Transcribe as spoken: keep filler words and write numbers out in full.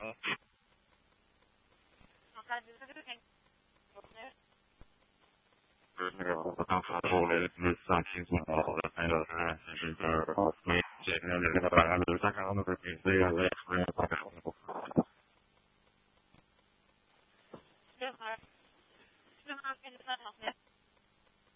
我刚发出来是上清楚好的，还有它是个没这个那个把它留下刚刚那个名字呀，我也不要发给我。 对，好，对，好，给你发好。